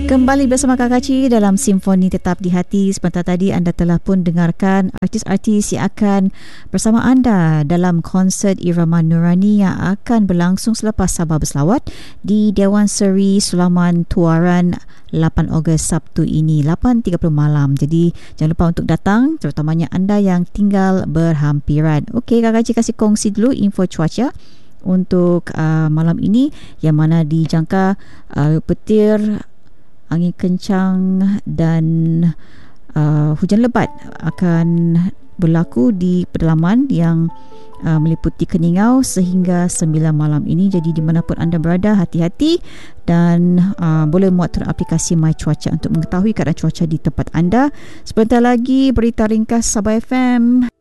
Kembali bersama Kak Kaci dalam Simfoni Tetap di Hati. Sebentar tadi anda telah pun dengarkan artis-artis yang akan bersama anda dalam konsert Irama Nurani yang akan berlangsung selepas Sabah Berselawat di Dewan Seri Sulaman Tuaran 8 Ogos Sabtu ini 8.30 malam. Jadi jangan lupa untuk datang, terutamanya anda yang tinggal berhampiran. Okey, Kak Kaci kasih kongsi dulu info cuaca untuk malam ini, yang mana dijangka petir, angin kencang dan hujan lebat akan berlaku di pedalaman yang meliputi Keningau sehingga 9 malam ini. Jadi di manapun anda berada, hati-hati dan boleh muat turun aplikasi My Cuaca untuk mengetahui keadaan cuaca di tempat anda. Sebentar lagi berita ringkas Sabah FM.